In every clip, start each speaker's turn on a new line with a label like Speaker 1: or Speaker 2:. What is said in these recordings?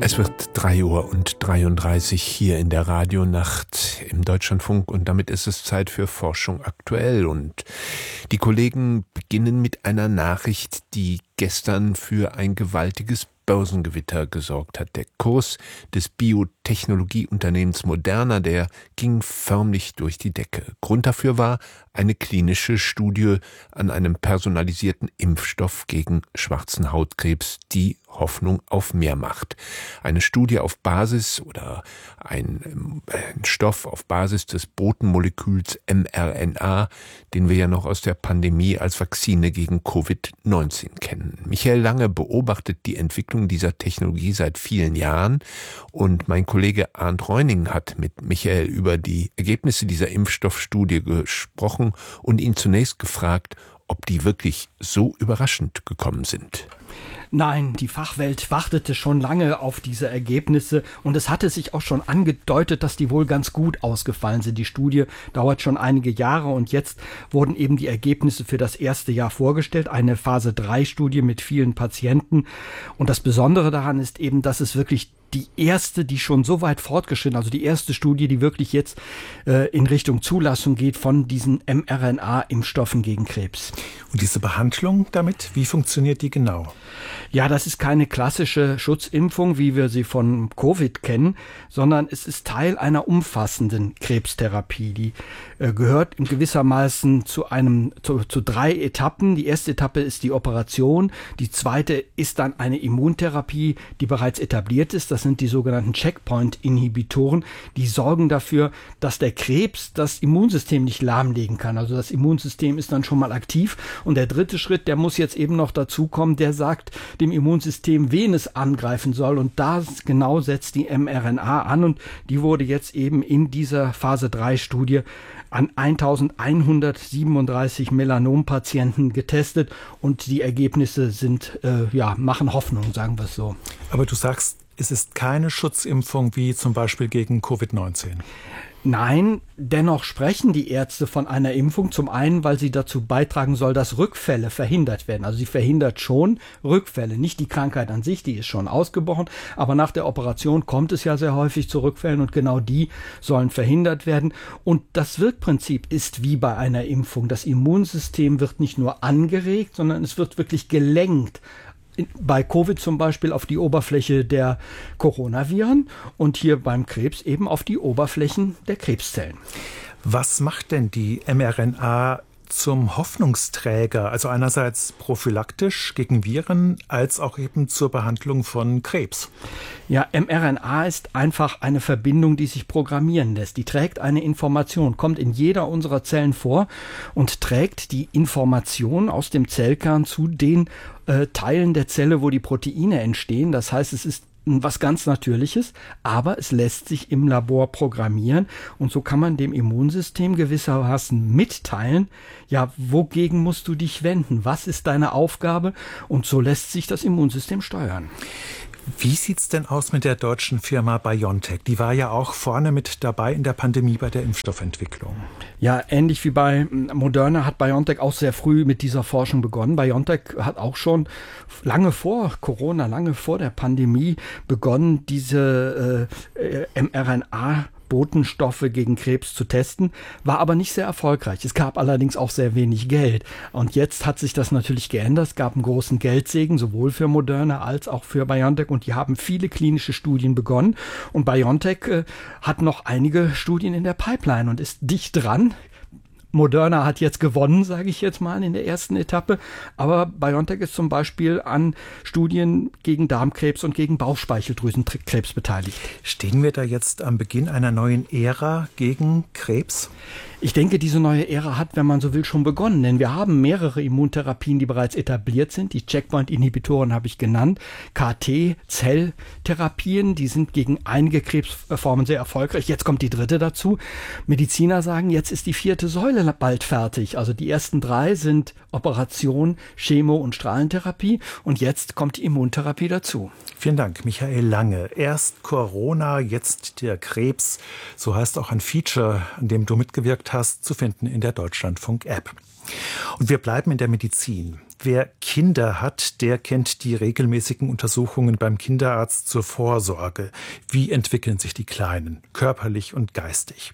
Speaker 1: Es wird 3:33 Uhr hier in der Radionacht im Deutschlandfunk und damit ist es Zeit für Forschung aktuell. Und die Kollegen beginnen mit einer Nachricht, die gestern für ein gewaltiges Börsengewitter gesorgt hat. Der Kurs des Biotechnologieunternehmens Moderna, der ging förmlich durch die Decke. Grund dafür war eine klinische Studie an einem personalisierten Impfstoff gegen schwarzen Hautkrebs, die Hoffnung auf mehr macht. Eine Studie auf Basis oder ein Stoff auf Basis des Botenmoleküls mRNA, den wir ja noch aus der Pandemie als Vakzine gegen Covid-19 kennen. Michael Lange beobachtet die Entwicklung dieser Technologie seit vielen Jahren und mein Kollege Arndt Reuning hat mit Michael über die Ergebnisse dieser Impfstoffstudie gesprochen und ihn zunächst gefragt, ob die wirklich so überraschend gekommen sind.
Speaker 2: Nein, die Fachwelt wartete schon lange auf diese Ergebnisse und es hatte sich auch schon angedeutet, dass die wohl ganz gut ausgefallen sind. Die Studie dauert schon einige Jahre und jetzt wurden eben die Ergebnisse für das erste Jahr vorgestellt. Eine Phase-3-Studie mit vielen Patienten. Und das Besondere daran ist eben, dass es wirklich die erste, die schon so weit fortgeschritten, also die erste Studie, die wirklich jetzt in Richtung Zulassung geht von diesen mRNA-Impfstoffen gegen Krebs.
Speaker 3: Und diese Behandlung damit, wie funktioniert die genau?
Speaker 2: Ja, das ist keine klassische Schutzimpfung, wie wir sie von Covid kennen, sondern es ist Teil einer umfassenden Krebstherapie. Die gehört in gewissermaßen zu 3 Etappen. Die erste Etappe ist die Operation. Die zweite ist dann eine Immuntherapie, die bereits etabliert ist. Das sind die sogenannten Checkpoint-Inhibitoren. Die sorgen dafür, dass der Krebs das Immunsystem nicht lahmlegen kann. Also das Immunsystem ist dann schon mal aktiv. Und der dritte Schritt, der muss jetzt eben noch dazukommen, der sagt dem Immunsystem, wen es angreifen soll. Und da genau setzt die mRNA an. Und die wurde jetzt eben in dieser Phase-3-Studie an 1137 Melanompatienten getestet. Und die Ergebnisse sind, machen Hoffnung, sagen wir es so.
Speaker 3: Aber du sagst, es ist keine Schutzimpfung wie zum Beispiel gegen Covid-19.
Speaker 2: Nein, dennoch sprechen die Ärzte von einer Impfung. Zum einen, weil sie dazu beitragen soll, dass Rückfälle verhindert werden. Also sie verhindert schon Rückfälle. Nicht die Krankheit an sich, die ist schon ausgebrochen. Aber nach der Operation kommt es ja sehr häufig zu Rückfällen und genau die sollen verhindert werden. Und das Wirkprinzip ist wie bei einer Impfung. Das Immunsystem wird nicht nur angeregt, sondern es wird wirklich gelenkt. Bei Covid zum Beispiel auf die Oberfläche der Coronaviren und hier beim Krebs eben auf die Oberflächen der Krebszellen.
Speaker 3: Was macht denn die mRNA zum Hoffnungsträger, also einerseits prophylaktisch gegen Viren, als auch eben zur Behandlung von Krebs?
Speaker 2: Ja, mRNA ist einfach eine Verbindung, die sich programmieren lässt. Die trägt eine Information, kommt in jeder unserer Zellen vor und trägt die Information aus dem Zellkern zu den Teilen der Zelle, wo die Proteine entstehen. Das heißt, es ist was ganz Natürliches, aber es lässt sich im Labor programmieren und so kann man dem Immunsystem gewissermaßen mitteilen, ja, wogegen musst du dich wenden? Was ist deine Aufgabe? Und so lässt sich das Immunsystem steuern.
Speaker 3: Wie sieht's denn aus mit der deutschen Firma BioNTech? Die war ja auch vorne mit dabei in der Pandemie bei der Impfstoffentwicklung.
Speaker 2: Ja, ähnlich wie bei Moderna hat BioNTech auch sehr früh mit dieser Forschung begonnen. BioNTech hat auch schon lange vor Corona, lange vor der Pandemie begonnen, diese mRNA Botenstoffe gegen Krebs zu testen, war aber nicht sehr erfolgreich. Es gab allerdings auch sehr wenig Geld. Und jetzt hat sich das natürlich geändert. Es gab einen großen Geldsegen, sowohl für Moderna als auch für BioNTech. Und die haben viele klinische Studien begonnen. Und BioNTech hat noch einige Studien in der Pipeline und ist dicht dran. Moderna hat jetzt gewonnen, sage ich jetzt mal, in der ersten Etappe. Aber BioNTech ist zum Beispiel an Studien gegen Darmkrebs und gegen Bauchspeicheldrüsenkrebs beteiligt.
Speaker 3: Stehen wir da jetzt am Beginn einer neuen Ära gegen Krebs?
Speaker 2: Ich denke, diese neue Ära hat, wenn man so will, schon begonnen, denn wir haben mehrere Immuntherapien, die bereits etabliert sind. Die Checkpoint-Inhibitoren habe ich genannt. KT-Zelltherapien, die sind gegen einige Krebsformen sehr erfolgreich. Jetzt kommt die dritte dazu. Mediziner sagen, jetzt ist die vierte Säule bald fertig. Also die ersten 3 sind Operation, Chemo- und Strahlentherapie und jetzt kommt die Immuntherapie dazu.
Speaker 3: Vielen Dank, Michael Lange. Erst Corona, jetzt der Krebs. So heißt auch ein Feature, an dem du mitgewirkt hast, zu finden in der Deutschlandfunk-App. Und wir bleiben in der Medizin. Wer Kinder hat, der kennt die regelmäßigen Untersuchungen beim Kinderarzt zur Vorsorge. Wie entwickeln sich die Kleinen, körperlich und geistig?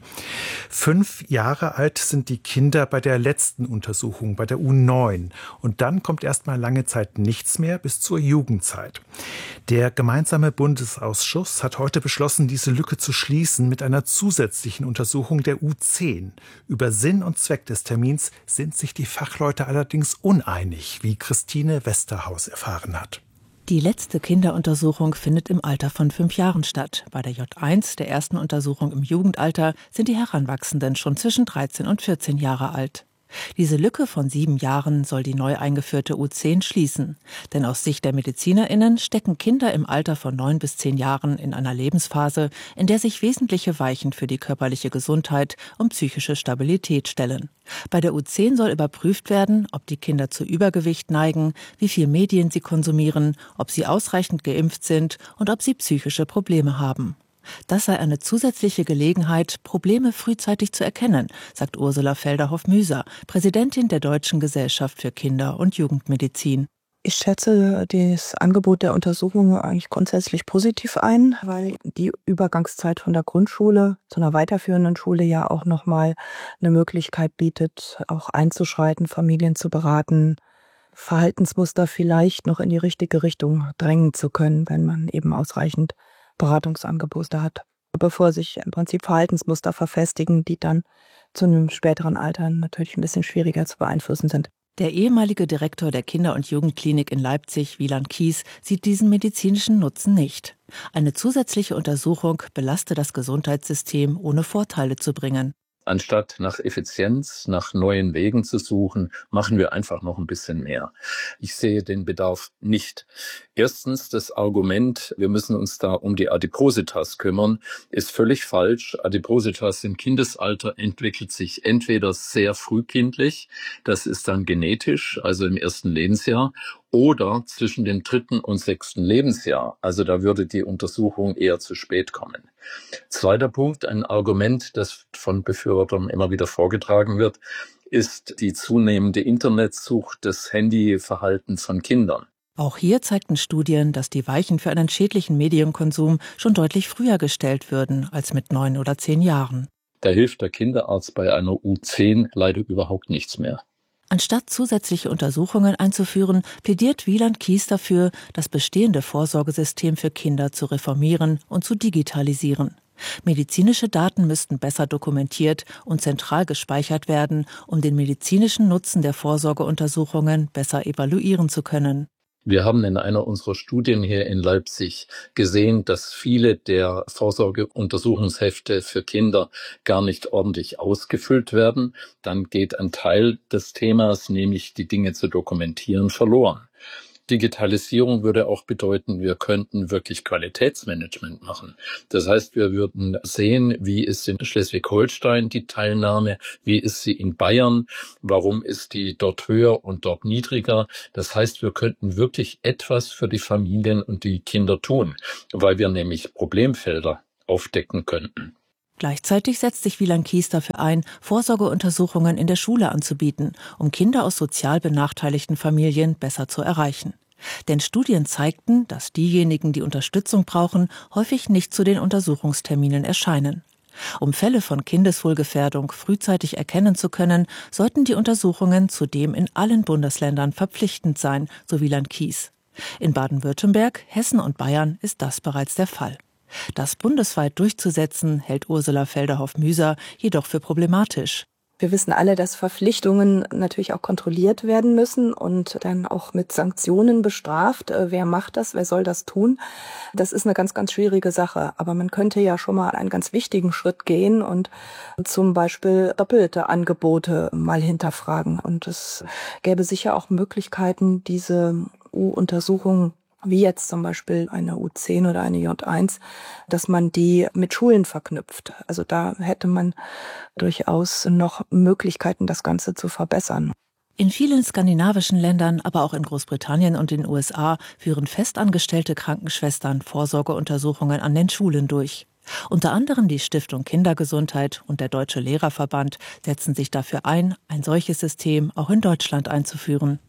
Speaker 3: 5 Jahre alt sind die Kinder bei der letzten Untersuchung, bei der U9. Und dann kommt erstmal lange Zeit nichts mehr bis zur Jugendzeit. Der gemeinsame Bundesausschuss hat heute beschlossen, diese Lücke zu schließen mit einer zusätzlichen Untersuchung der U10. Über Sinn und Zweck des Termins sind sich die Fachleute allerdings uneinig, wie Christine Westerhaus erfahren hat.
Speaker 4: Die letzte Kinderuntersuchung findet im Alter von 5 Jahren statt. Bei der J1, der ersten Untersuchung im Jugendalter, sind die Heranwachsenden schon zwischen 13 und 14 Jahre alt. Diese Lücke von 7 Jahren soll die neu eingeführte U10 schließen. Denn aus Sicht der MedizinerInnen stecken Kinder im Alter von 9 bis 10 Jahren in einer Lebensphase, in der sich wesentliche Weichen für die körperliche Gesundheit und psychische Stabilität stellen. Bei der U10 soll überprüft werden, ob die Kinder zu Übergewicht neigen, wie viel Medien sie konsumieren, ob sie ausreichend geimpft sind und ob sie psychische Probleme haben. Das sei eine zusätzliche Gelegenheit, Probleme frühzeitig zu erkennen, sagt Ursula Felderhoff-Müser, Präsidentin der Deutschen Gesellschaft für Kinder- und Jugendmedizin.
Speaker 5: Ich schätze das Angebot der Untersuchung eigentlich grundsätzlich positiv ein, weil die Übergangszeit von der Grundschule zu einer weiterführenden Schule ja auch nochmal eine Möglichkeit bietet, auch einzuschreiten, Familien zu beraten, Verhaltensmuster vielleicht noch in die richtige Richtung drängen zu können, wenn man eben ausreichend Beratungsangebote hat, bevor sich im Prinzip Verhaltensmuster verfestigen, die dann zu einem späteren Alter natürlich ein bisschen schwieriger zu beeinflussen sind.
Speaker 4: Der ehemalige Direktor der Kinder- und Jugendklinik in Leipzig, Wieland Kies, sieht diesen medizinischen Nutzen nicht. Eine zusätzliche Untersuchung belaste das Gesundheitssystem, ohne Vorteile zu bringen.
Speaker 6: Anstatt nach Effizienz, nach neuen Wegen zu suchen, machen wir einfach noch ein bisschen mehr. Ich sehe den Bedarf nicht. Erstens, das Argument, wir müssen uns da um die Adipositas kümmern, ist völlig falsch. Adipositas im Kindesalter entwickelt sich entweder sehr frühkindlich, das ist dann genetisch, also im 1. Lebensjahr, oder zwischen dem 3. und 6. Lebensjahr. Also da würde die Untersuchung eher zu spät kommen. Zweiter Punkt, ein Argument, das von Befürwortern immer wieder vorgetragen wird, ist die zunehmende Internetsucht des Handyverhaltens von Kindern.
Speaker 4: Auch hier zeigten Studien, dass die Weichen für einen schädlichen Medienkonsum schon deutlich früher gestellt würden als mit 9 oder 10 Jahren.
Speaker 6: Da hilft der Kinderarzt bei einer U10 leider überhaupt nichts mehr.
Speaker 4: Anstatt zusätzliche Untersuchungen einzuführen, plädiert Wieland Kies dafür, das bestehende Vorsorgesystem für Kinder zu reformieren und zu digitalisieren. Medizinische Daten müssten besser dokumentiert und zentral gespeichert werden, um den medizinischen Nutzen der Vorsorgeuntersuchungen besser evaluieren zu können.
Speaker 6: Wir haben in einer unserer Studien hier in Leipzig gesehen, dass viele der Vorsorgeuntersuchungshefte für Kinder gar nicht ordentlich ausgefüllt werden. Dann geht ein Teil des Themas, nämlich die Dinge zu dokumentieren, verloren. Digitalisierung würde auch bedeuten, wir könnten wirklich Qualitätsmanagement machen. Das heißt, wir würden sehen, wie ist in Schleswig-Holstein die Teilnahme, wie ist sie in Bayern, warum ist die dort höher und dort niedriger. Das heißt, wir könnten wirklich etwas für die Familien und die Kinder tun, weil wir nämlich Problemfelder aufdecken könnten.
Speaker 4: Gleichzeitig setzt sich Wieland Kies dafür ein, Vorsorgeuntersuchungen in der Schule anzubieten, um Kinder aus sozial benachteiligten Familien besser zu erreichen. Denn Studien zeigten, dass diejenigen, die Unterstützung brauchen, häufig nicht zu den Untersuchungsterminen erscheinen. Um Fälle von Kindeswohlgefährdung frühzeitig erkennen zu können, sollten die Untersuchungen zudem in allen Bundesländern verpflichtend sein, so Wieland Kies. In Baden-Württemberg, Hessen und Bayern ist das bereits der Fall. Das bundesweit durchzusetzen, hält Ursula Felderhoff-Müser jedoch für problematisch.
Speaker 5: Wir wissen alle, dass Verpflichtungen natürlich auch kontrolliert werden müssen und dann auch mit Sanktionen bestraft. Wer macht das? Wer soll das tun? Das ist eine ganz, ganz schwierige Sache. Aber man könnte ja schon mal einen ganz wichtigen Schritt gehen und zum Beispiel doppelte Angebote mal hinterfragen. Und es gäbe sicher auch Möglichkeiten, diese U-Untersuchungen wie jetzt zum Beispiel eine U10 oder eine J1, dass man die mit Schulen verknüpft. Also da hätte man durchaus noch Möglichkeiten, das Ganze zu verbessern.
Speaker 4: In vielen skandinavischen Ländern, aber auch in Großbritannien und den USA führen festangestellte Krankenschwestern Vorsorgeuntersuchungen an den Schulen durch. Unter anderem die Stiftung Kindergesundheit und der Deutsche Lehrerverband setzen sich dafür ein solches System auch in Deutschland einzuführen.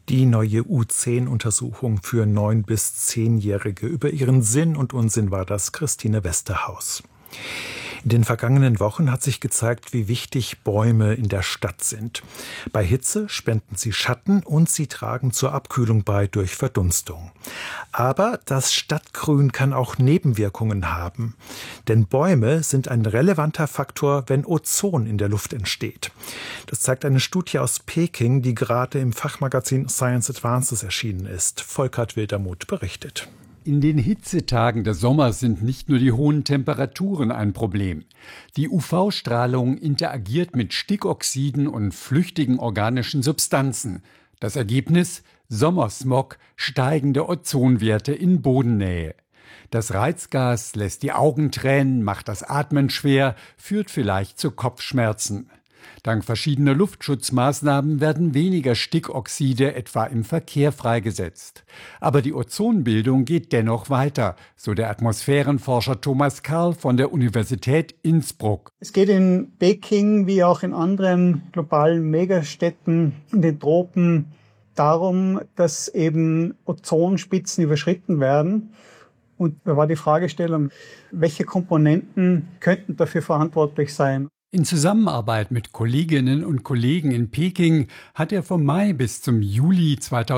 Speaker 3: Die neue U10-Untersuchung für 9- bis 10-Jährige. Über ihren Sinn und Unsinn war das Christine Westerhaus. In den vergangenen Wochen hat sich gezeigt, wie wichtig Bäume in der Stadt sind. Bei Hitze spenden sie Schatten und sie tragen zur Abkühlung bei durch Verdunstung. Aber das Stadtgrün kann auch Nebenwirkungen haben. Denn Bäume sind ein relevanter Faktor, wenn Ozon in der Luft entsteht. Das zeigt eine Studie aus Peking, die gerade im Fachmagazin Science Advances erschienen ist. Volkert Wildermuth berichtet.
Speaker 7: In den Hitzetagen des Sommers sind nicht nur die hohen Temperaturen ein Problem. Die UV-Strahlung interagiert mit Stickoxiden und flüchtigen organischen Substanzen. Das Ergebnis? Sommersmog, steigende Ozonwerte in Bodennähe. Das Reizgas lässt die Augen tränen, macht das Atmen schwer, führt vielleicht zu Kopfschmerzen. Dank verschiedener Luftschutzmaßnahmen werden weniger Stickoxide etwa im Verkehr freigesetzt. Aber die Ozonbildung geht dennoch weiter, so der Atmosphärenforscher Thomas Karl von der Universität Innsbruck.
Speaker 8: Es geht in Peking wie auch in anderen globalen Megastädten in den Tropen darum, dass eben Ozonspitzen überschritten werden. Und da war die Fragestellung, welche Komponenten könnten dafür verantwortlich sein?
Speaker 7: In Zusammenarbeit mit Kolleginnen und Kollegen in Peking hat er vom Mai bis zum Juli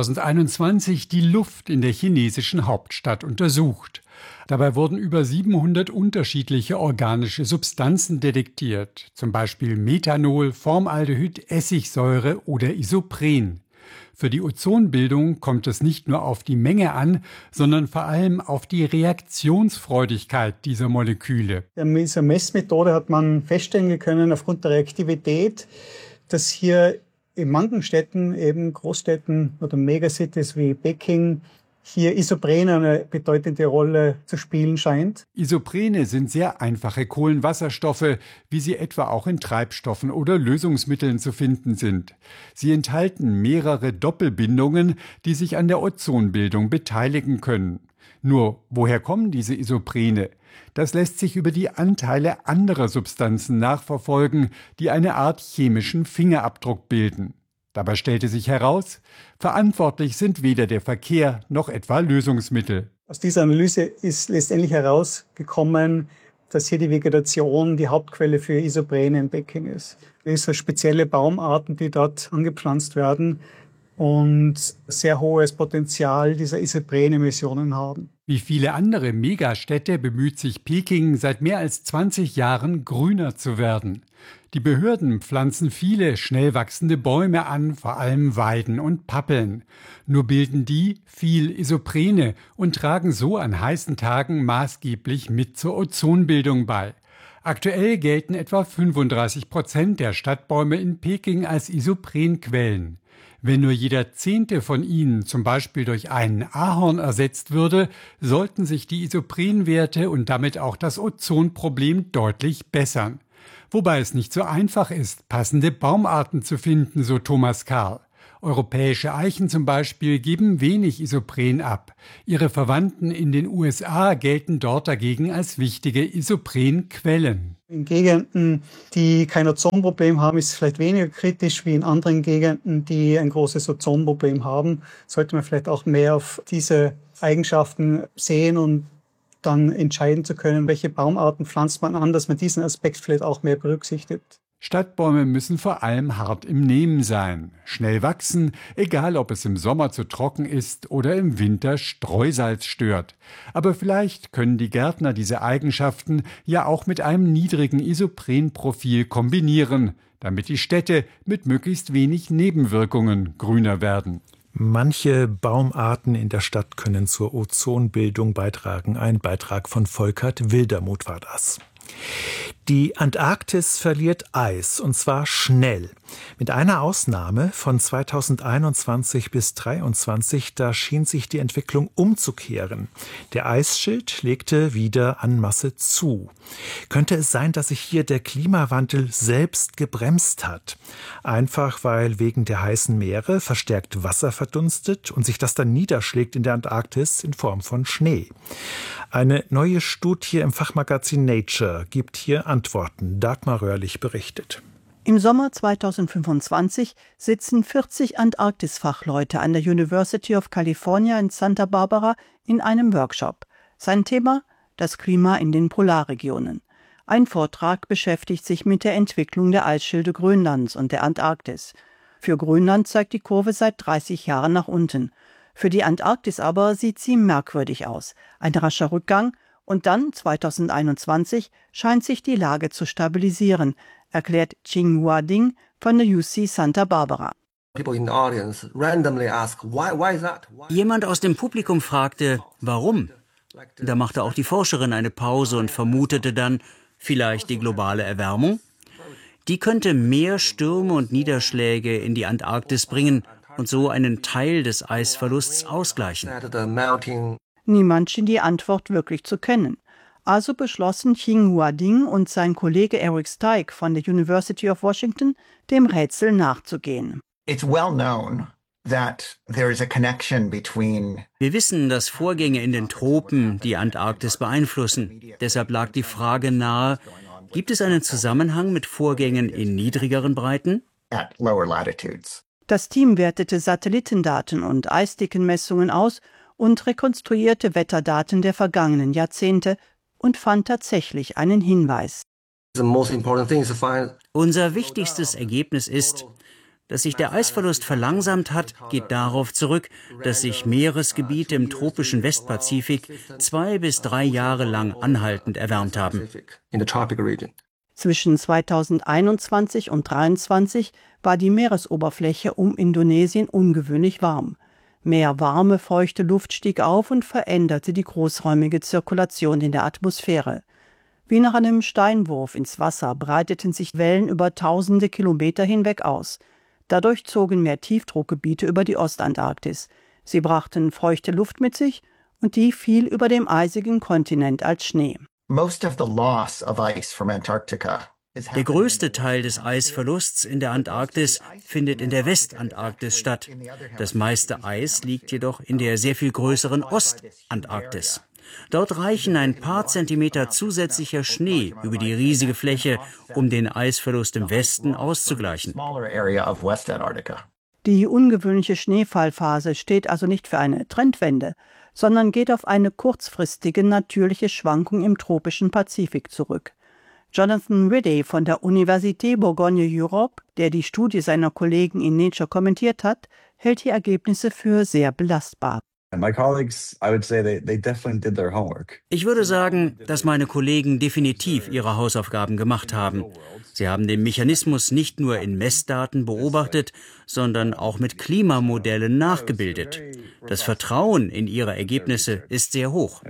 Speaker 7: 2021 die Luft in der chinesischen Hauptstadt untersucht. Dabei wurden über 700 unterschiedliche organische Substanzen detektiert, zum Beispiel Methanol, Formaldehyd, Essigsäure oder Isopren. Für die Ozonbildung kommt es nicht nur auf die Menge an, sondern vor allem auf die Reaktionsfreudigkeit dieser Moleküle.
Speaker 8: Mit dieser Messmethode hat man feststellen können, aufgrund der Reaktivität, dass hier in manchen Städten, eben Großstädten oder Megacities wie Peking, hier Isoprene eine bedeutende Rolle zu spielen scheint.
Speaker 7: Isoprene sind sehr einfache Kohlenwasserstoffe, wie sie etwa auch in Treibstoffen oder Lösungsmitteln zu finden sind. Sie enthalten mehrere Doppelbindungen, die sich an der Ozonbildung beteiligen können. Nur, woher kommen diese Isoprene? Das lässt sich über die Anteile anderer Substanzen nachverfolgen, die eine Art chemischen Fingerabdruck bilden. Dabei stellte sich heraus, verantwortlich sind weder der Verkehr noch etwa Lösungsmittel.
Speaker 8: Aus dieser Analyse ist letztendlich herausgekommen, dass hier die Vegetation die Hauptquelle für Isoprene in Peking ist. Es sind spezielle Baumarten, die dort angepflanzt werden und sehr hohes Potenzial dieser Isopren-Emissionen haben.
Speaker 7: Wie viele andere Megastädte bemüht sich Peking seit mehr als 20 Jahren, grüner zu werden. Die Behörden pflanzen viele schnell wachsende Bäume an, vor allem Weiden und Pappeln. Nur bilden die viel Isoprene und tragen so an heißen Tagen maßgeblich mit zur Ozonbildung bei. Aktuell gelten etwa 35% der Stadtbäume in Peking als Isoprenquellen. Wenn nur jeder 10. von ihnen zum Beispiel durch einen Ahorn ersetzt würde, sollten sich die Isoprenwerte und damit auch das Ozonproblem deutlich bessern. Wobei es nicht so einfach ist, passende Baumarten zu finden, so Thomas Karl. Europäische Eichen zum Beispiel geben wenig Isopren ab. Ihre Verwandten in den USA gelten dort dagegen als wichtige Isoprenquellen.
Speaker 8: In Gegenden, die kein Ozonproblem haben, ist es vielleicht weniger kritisch wie in anderen Gegenden, die ein großes Ozonproblem haben. Sollte man vielleicht auch mehr auf diese Eigenschaften sehen und dann entscheiden zu können, welche Baumarten pflanzt man an, dass man diesen Aspekt vielleicht auch mehr berücksichtigt.
Speaker 7: Stadtbäume müssen vor allem hart im Nehmen sein, schnell wachsen, egal ob es im Sommer zu trocken ist oder im Winter Streusalz stört. Aber vielleicht können die Gärtner diese Eigenschaften ja auch mit einem niedrigen Isoprenprofil kombinieren, damit die Städte mit möglichst wenig Nebenwirkungen grüner werden.
Speaker 3: Manche Baumarten in der Stadt können zur Ozonbildung beitragen. Ein Beitrag von Volkert Wildermuth war das. Die Antarktis verliert Eis, und zwar schnell. Mit einer Ausnahme von 2021 bis 2023, da schien sich die Entwicklung umzukehren. Der Eisschild legte wieder an Masse zu. Könnte es sein, dass sich hier der Klimawandel selbst gebremst hat? Einfach weil wegen der heißen Meere verstärkt Wasser verdunstet und sich das dann niederschlägt in der Antarktis in Form von Schnee. Eine neue Studie im Fachmagazin Nature gibt hier Antworten. Dagmar Röhrlich berichtet.
Speaker 9: Im Sommer 2025 sitzen 40 Antarktis-Fachleute an der University of California in Santa Barbara in einem Workshop. Sein Thema: das Klima in den Polarregionen. Ein Vortrag beschäftigt sich mit der Entwicklung der Eisschilde Grönlands und der Antarktis. Für Grönland zeigt die Kurve seit 30 Jahren nach unten. Für die Antarktis aber sieht sie merkwürdig aus. Ein rascher Rückgang und dann 2021 scheint sich die Lage zu stabilisieren, erklärt Qinghua Ding von der UC Santa Barbara.
Speaker 10: Jemand aus dem Publikum fragte, warum? Da machte auch die Forscherin eine Pause und vermutete dann, vielleicht die globale Erwärmung? Die könnte mehr Stürme und Niederschläge in die Antarktis bringen und so einen Teil des Eisverlusts ausgleichen.
Speaker 9: Niemand schien die Antwort wirklich zu kennen. Also beschlossen Qinghua Ding und sein Kollege Eric Steig von der University of Washington, dem Rätsel nachzugehen.
Speaker 10: Wir wissen, dass Vorgänge in den Tropen die Antarktis beeinflussen. Deshalb lag die Frage nahe, gibt es einen Zusammenhang mit Vorgängen in niedrigeren Breiten?
Speaker 9: Das Team wertete Satellitendaten und Eisdickenmessungen aus und rekonstruierte Wetterdaten der vergangenen Jahrzehnte und fand tatsächlich einen Hinweis.
Speaker 10: Unser wichtigstes Ergebnis ist, dass sich der Eisverlust verlangsamt hat, geht darauf zurück, dass sich Meeresgebiete im tropischen Westpazifik 2 bis 3 Jahre lang anhaltend erwärmt haben.
Speaker 9: Zwischen 2021 und 2023 war die Meeresoberfläche um Indonesien ungewöhnlich warm. Mehr warme, feuchte Luft stieg auf und veränderte die großräumige Zirkulation in der Atmosphäre. Wie nach einem Steinwurf ins Wasser breiteten sich Wellen über tausende Kilometer hinweg aus. Dadurch zogen mehr Tiefdruckgebiete über die Ostantarktis. Sie brachten feuchte Luft mit sich und die fiel über dem eisigen Kontinent als Schnee.
Speaker 10: Der größte Teil des Eisverlusts in der Antarktis findet in der Westantarktis statt. Das meiste Eis liegt jedoch in der sehr viel größeren Ostantarktis. Dort reichen ein paar Zentimeter zusätzlicher Schnee über die riesige Fläche, um den Eisverlust im Westen auszugleichen.
Speaker 9: Die ungewöhnliche Schneefallphase steht also nicht für eine Trendwende, sondern geht auf eine kurzfristige natürliche Schwankung im tropischen Pazifik zurück. Jonathan Ridday von der Université Bourgogne-Europe, der die Studie seiner Kollegen in Nature kommentiert hat, hält die Ergebnisse für sehr belastbar.
Speaker 10: Ich würde sagen, dass meine Kollegen definitiv ihre Hausaufgaben gemacht haben. Sie haben den Mechanismus nicht nur in Messdaten beobachtet, sondern auch mit Klimamodellen nachgebildet. Das Vertrauen in ihre Ergebnisse ist sehr hoch.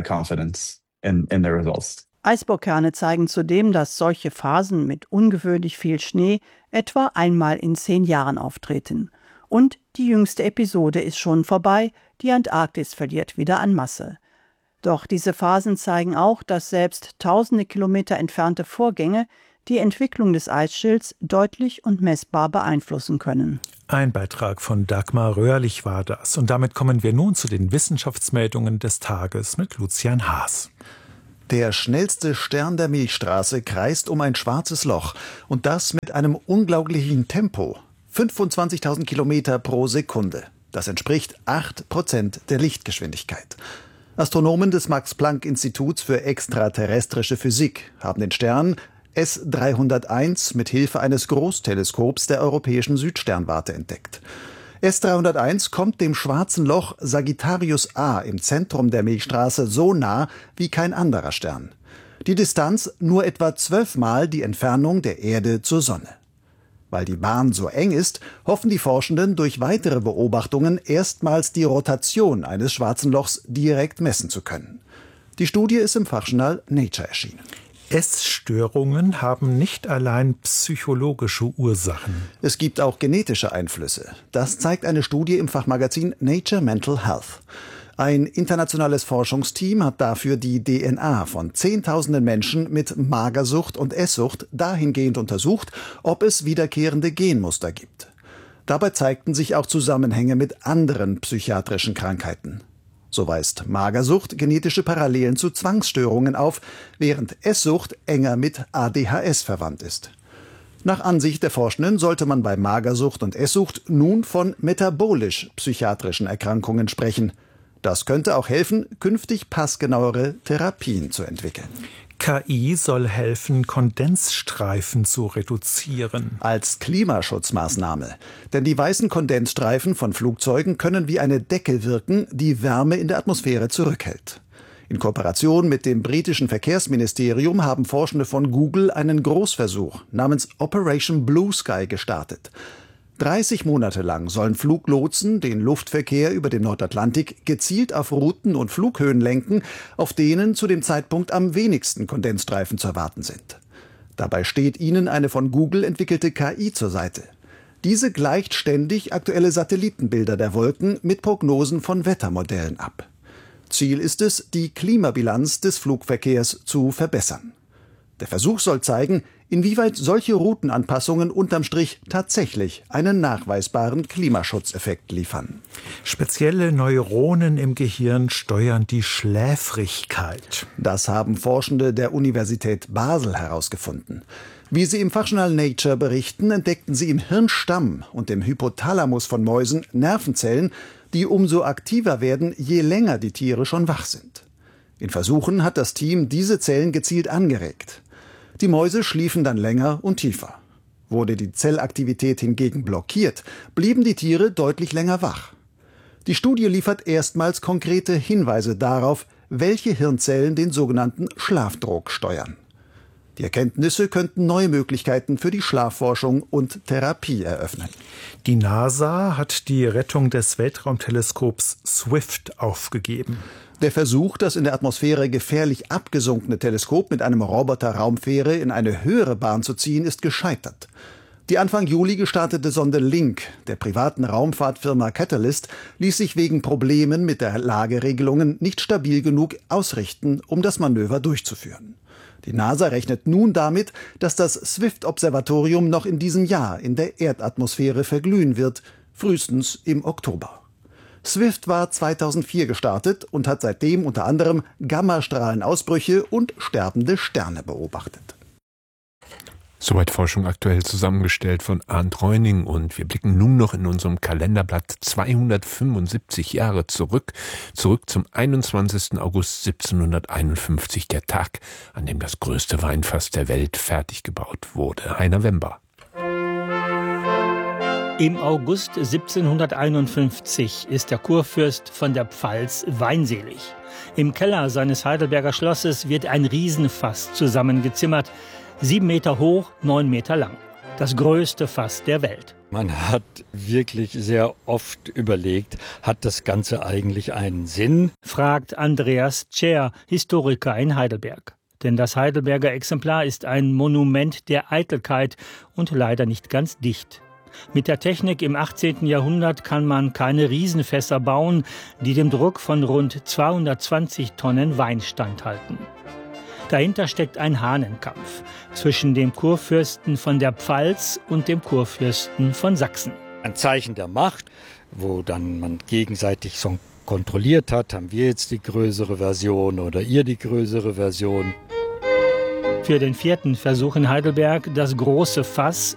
Speaker 9: Eisbohrkerne zeigen zudem, dass solche Phasen mit ungewöhnlich viel Schnee etwa einmal in 10 Jahren auftreten. Und die jüngste Episode ist schon vorbei, die Antarktis verliert wieder an Masse. Doch diese Phasen zeigen auch, dass selbst tausende Kilometer entfernte Vorgänge die Entwicklung des Eisschilds deutlich und messbar beeinflussen können.
Speaker 3: Ein Beitrag von Dagmar Röhrlich war das. Und damit kommen wir nun zu den Wissenschaftsmeldungen des Tages mit Lucian Haas.
Speaker 11: Der schnellste Stern der Milchstraße kreist um ein schwarzes Loch. Und das mit einem unglaublichen Tempo. 25.000 Kilometer pro Sekunde. Das entspricht 8% der Lichtgeschwindigkeit. Astronomen des Max-Planck-Instituts für extraterrestrische Physik haben den Stern S301 mit Hilfe eines Großteleskops der Europäischen Südsternwarte entdeckt. S301 kommt dem schwarzen Loch Sagittarius A im Zentrum der Milchstraße so nah wie kein anderer Stern. Die Distanz nur etwa 12-mal die Entfernung der Erde zur Sonne. Weil die Bahn so eng ist, hoffen die Forschenden durch weitere Beobachtungen erstmals die Rotation eines schwarzen Lochs direkt messen zu können. Die Studie ist im Fachjournal Nature erschienen.
Speaker 3: Essstörungen haben nicht allein psychologische Ursachen.
Speaker 11: Es gibt auch genetische Einflüsse. Das zeigt eine Studie im Fachmagazin Nature Mental Health. Ein internationales Forschungsteam hat dafür die DNA von Zehntausenden Menschen mit Magersucht und Esssucht dahingehend untersucht, ob es wiederkehrende Genmuster gibt. Dabei zeigten sich auch Zusammenhänge mit anderen psychiatrischen Krankheiten. So weist Magersucht genetische Parallelen zu Zwangsstörungen auf, während Esssucht enger mit ADHS verwandt ist. Nach Ansicht der Forschenden sollte man bei Magersucht und Esssucht nun von metabolisch-psychiatrischen Erkrankungen sprechen. Das könnte auch helfen, künftig passgenauere Therapien zu entwickeln.
Speaker 3: KI soll helfen, Kondensstreifen zu reduzieren.
Speaker 11: Als Klimaschutzmaßnahme. Denn die weißen Kondensstreifen von Flugzeugen können wie eine Decke wirken, die Wärme in der Atmosphäre zurückhält. In Kooperation mit dem britischen Verkehrsministerium haben Forschende von Google einen Großversuch namens Operation Blue Sky gestartet. 30 Monate lang sollen Fluglotsen den Luftverkehr über dem Nordatlantik gezielt auf Routen und Flughöhen lenken, auf denen zu dem Zeitpunkt am wenigsten Kondensstreifen zu erwarten sind. Dabei steht ihnen eine von Google entwickelte KI zur Seite. Diese gleicht ständig aktuelle Satellitenbilder der Wolken mit Prognosen von Wettermodellen ab. Ziel ist es, die Klimabilanz des Flugverkehrs zu verbessern. Der Versuch soll zeigen, inwieweit solche Routenanpassungen unterm Strich tatsächlich einen nachweisbaren Klimaschutzeffekt liefern.
Speaker 3: Spezielle Neuronen im Gehirn steuern die Schläfrigkeit.
Speaker 11: Das haben Forschende der Universität Basel herausgefunden. Wie sie im Fachjournal Nature berichten, entdeckten sie im Hirnstamm und dem Hypothalamus von Mäusen Nervenzellen, die umso aktiver werden, je länger die Tiere schon wach sind. In Versuchen hat das Team diese Zellen gezielt angeregt. Die Mäuse schliefen dann länger und tiefer. Wurde die Zellaktivität hingegen blockiert, blieben die Tiere deutlich länger wach. Die Studie liefert erstmals konkrete Hinweise darauf, welche Hirnzellen den sogenannten Schlafdruck steuern. Die Erkenntnisse könnten neue Möglichkeiten für die Schlafforschung und Therapie eröffnen.
Speaker 3: Die NASA hat die Rettung des Weltraumteleskops SWIFT aufgegeben.
Speaker 11: Der Versuch, das in der Atmosphäre gefährlich abgesunkene Teleskop mit einem Roboter-Raumfähre in eine höhere Bahn zu ziehen, ist gescheitert. Die Anfang Juli gestartete Sonde Link der privaten Raumfahrtfirma Catalyst ließ sich wegen Problemen mit der Lageregelungen nicht stabil genug ausrichten, um das Manöver durchzuführen. Die NASA rechnet nun damit, dass das SWIFT-Observatorium noch in diesem Jahr in der Erdatmosphäre verglühen wird, frühestens im Oktober. SWIFT war 2004 gestartet und hat seitdem unter anderem Gammastrahlenausbrüche und sterbende Sterne beobachtet.
Speaker 1: Soweit Forschung aktuell zusammengestellt von Arndt Reuning, und wir blicken nun noch in unserem Kalenderblatt 275 Jahre zurück zum 21. August 1751, der Tag, an dem das größte Weinfass der Welt fertig gebaut wurde. Heiner Wember.
Speaker 12: Im August 1751 ist der Kurfürst von der Pfalz weinselig. Im Keller seines Heidelberger Schlosses wird ein Riesenfass zusammengezimmert, 7 Meter hoch, 9 Meter lang. Das größte Fass der Welt.
Speaker 13: Man hat wirklich sehr oft überlegt, hat das Ganze eigentlich einen Sinn?
Speaker 12: Fragt Andreas Tscher, Historiker in Heidelberg. Denn das Heidelberger Exemplar ist ein Monument der Eitelkeit und leider nicht ganz dicht. Mit der Technik im 18. Jahrhundert kann man keine Riesenfässer bauen, die dem Druck von rund 220 Tonnen Wein standhalten. Dahinter steckt ein Hahnenkampf zwischen dem Kurfürsten von der Pfalz und dem Kurfürsten von Sachsen.
Speaker 13: Ein Zeichen der Macht, wo dann man gegenseitig so kontrolliert hat, haben wir jetzt die größere Version oder ihr die größere Version.
Speaker 12: Für den 4. Versuch in Heidelberg das große Fass